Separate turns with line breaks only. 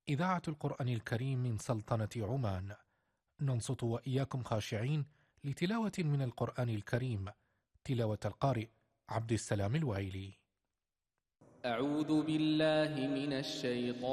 إذاعة القرآن الكريم من سلطنة عمان. ننصت وإياكم خاشعين لتلاوة من القرآن الكريم، تلاوة القارئ عبد السلام الوائلي.
أعوذ بالله من الشيطان